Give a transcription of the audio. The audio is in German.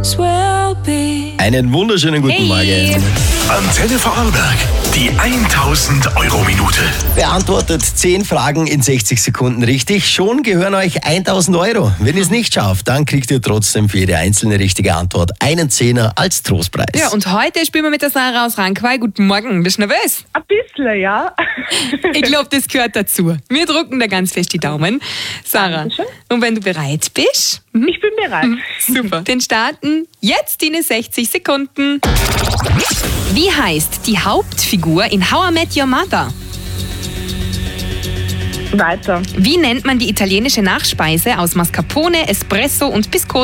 Einen wunderschönen guten Morgen. Antenne Vorarlberg, die 1000-Euro-Minute. Beantwortet 10 Fragen in 60 Sekunden richtig. Schon gehören euch 1000 Euro. Wenn ihr es nicht schafft, dann kriegt ihr trotzdem für jede einzelne richtige Antwort einen Zehner als Trostpreis. Ja, und heute spielen wir mit der Sarah aus Rankwai. Guten Morgen. Bist du nervös? Ein bisschen, ja. Ich glaube, das gehört dazu. Wir drücken da ganz fest die Daumen. Sarah, Dankeschön. und wenn du bereit bist? Ich bin bereit. Super. Dann starten jetzt deine 60 Sekunden. Wie heißt die Hauptfigur in How I Met Your Mother? Weiter. Wie nennt man die italienische Nachspeise aus Mascarpone, Espresso und Biscotti?